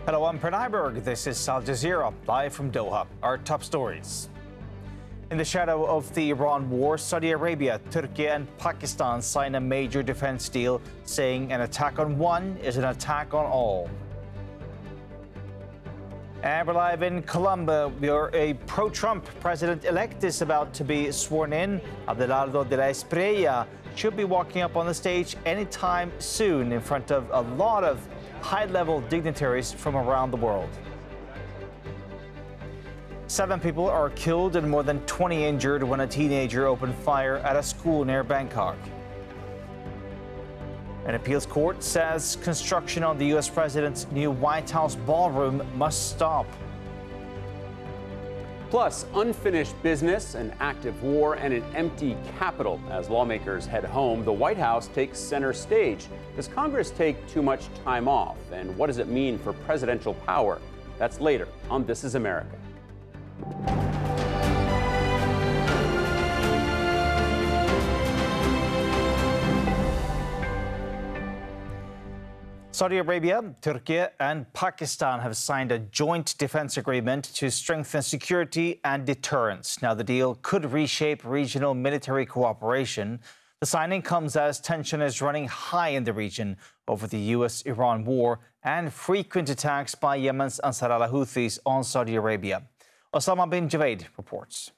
Hello, I'm Pranay Berg. This is Al Jazeera, live from Doha. Our top stories. In the shadow of the Iran war, Saudi Arabia, Turkey and Pakistan sign a major defense deal, saying an attack on one is an attack on all. And we're live in Colombia, where a pro-Trump president-elect is about to be sworn in. Abelardo de la Espriella should be walking up on the stage anytime soon in front of a lot of high-level dignitaries from around the world. 7 people are killed and more than 20 injured when a teenager opened fire at a school near Bangkok. An appeals court says construction on the U.S. president's new White House ballroom must stop. Plus, unfinished business, an active war, and an empty Capitol. As lawmakers head home, the White House takes center stage. Does Congress take too much time off? And what does it mean for presidential power? That's later on This Is America. Saudi Arabia, Turkey and Pakistan have signed a joint defense agreement to strengthen security and deterrence. Now, the deal could reshape regional military cooperation. The signing comes as tension is running high in the region over the U.S.-Iran war and frequent attacks by Yemen's Ansar al-Houthis on Saudi Arabia. Osama bin Javaid reports.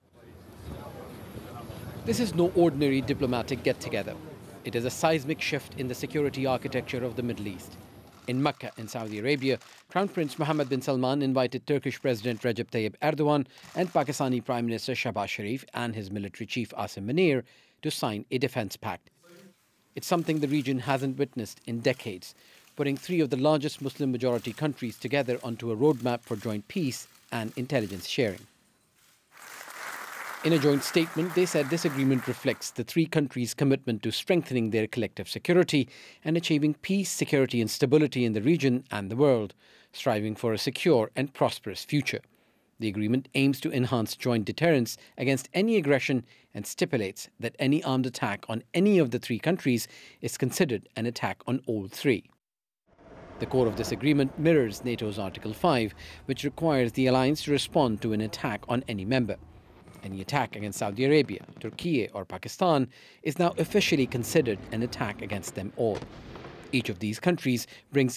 This is no ordinary diplomatic get-together. It is a seismic shift in the security architecture of the Middle East. In Mecca, in Saudi Arabia, Crown Prince Mohammed bin Salman invited Turkish President Recep Tayyip Erdogan and Pakistani Prime Minister Shehbaz Sharif and his military chief Asim Munir to sign a defense pact. It's something the region hasn't witnessed in decades, putting 3 of the largest Muslim-majority countries together onto a roadmap for joint peace and intelligence sharing. In a joint statement, they said this agreement reflects the 3 countries' commitment to strengthening their collective security and achieving peace, security and stability in the region and the world, striving for a secure and prosperous future. The agreement aims to enhance joint deterrence against any aggression and stipulates that any armed attack on any of the 3 countries is considered an attack on all 3. The core of this agreement mirrors NATO's Article 5, which requires the alliance to respond to an attack on any member. Any attack against Saudi Arabia, Turkey or Pakistan is now officially considered an attack against them all. Each of these countries brings